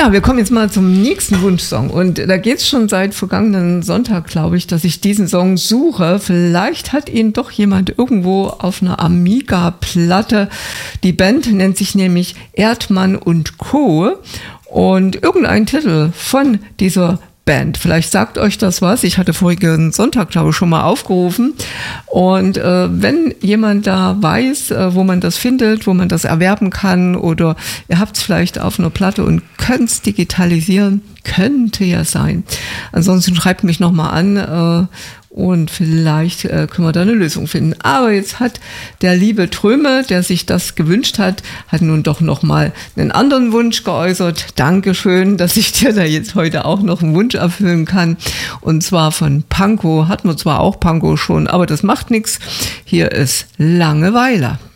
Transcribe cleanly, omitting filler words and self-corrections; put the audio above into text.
Ja, wir kommen jetzt mal zum nächsten Wunschsong. Und da geht es schon seit vergangenen Sonntag, glaube ich, dass ich diesen Song suche. Vielleicht hat ihn doch jemand irgendwo auf einer Amiga-Platte. Die Band nennt sich nämlich Erdmann und Co. Und irgendein Titel von dieser Band. Vielleicht sagt euch das was. Ich hatte vorigen Sonntag, glaube ich, schon mal aufgerufen. Und wenn jemand da weiß, wo man das findet, wo man das erwerben kann oder ihr habt es vielleicht auf einer Platte und könnt es digitalisieren, könnte ja sein. Ansonsten schreibt mich nochmal an und vielleicht können wir da eine Lösung finden. Aber jetzt hat der liebe Tröme, der sich das gewünscht hat nun doch nochmal einen anderen Wunsch geäußert. Dankeschön, dass ich dir da jetzt heute auch noch einen Wunsch erfüllen kann. Und zwar von Pankow. Hatten wir zwar auch Pankow schon, aber das macht nichts. Hier ist Langeweile.